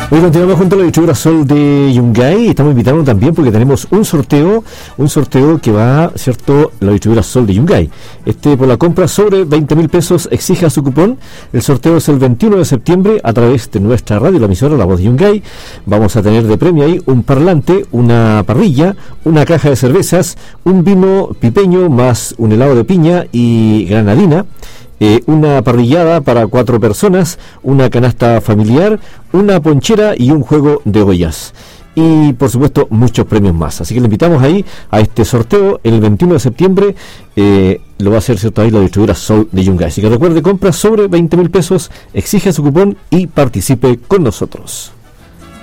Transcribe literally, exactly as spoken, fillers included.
Hoy continuamos junto a la distribuidora Sol de Yungay. Estamos invitando también porque tenemos un sorteo, un sorteo que va, ¿cierto?, la distribuidora Sol de Yungay. Este, por la compra sobre veinte mil pesos, exija su cupón. El sorteo es el veintiuno de septiembre a través de nuestra radio, la emisora La Voz de Yungay. Vamos a tener de premio ahí un parlante, una parrilla, una caja de cervezas, un vino pipeño más un helado de piña y granadina. Eh, una parrillada para cuatro personas, una canasta familiar, una ponchera y un juego de ollas. Y por supuesto muchos premios más. Así que le invitamos ahí a este sorteo el veintiuno de septiembre. Eh, lo va a hacer, ¿cierto?, ahí la distribuidora Sol de Yungay. Así que recuerde, compra sobre veinte mil pesos, exige su cupón y participe con nosotros.